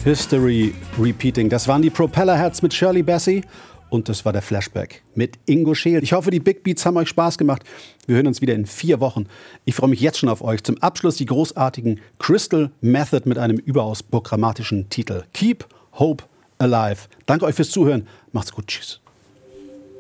History Repeating. Das waren die Propellerheads mit Shirley Bassey und das war der Flashback mit Ingo Scheel. Ich hoffe, die Big Beats haben euch Spaß gemacht. Wir hören uns wieder in 4 Wochen. Ich freue mich jetzt schon auf euch. Zum Abschluss die großartigen Crystal Method mit einem überaus programmatischen Titel. Keep Hope Alive. Danke euch fürs Zuhören. Macht's gut. Tschüss.